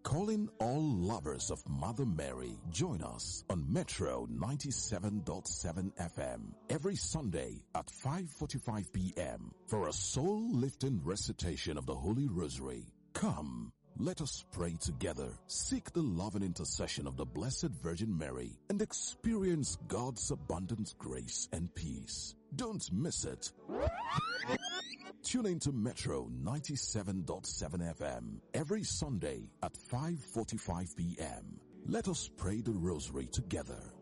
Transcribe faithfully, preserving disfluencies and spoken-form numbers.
Calling all lovers of Mother Mary, join us on Metro ninety-seven point seven F M every Sunday at five forty-five p m for a soul-lifting recitation of the Holy Rosary. Come, let us pray together, seek the loving intercession of the Blessed Virgin Mary, and experience God's abundant grace and peace. Don't miss it. Tune into Metro ninety-seven point seven F M every Sunday at five forty-five p m Let us pray the Rosary together.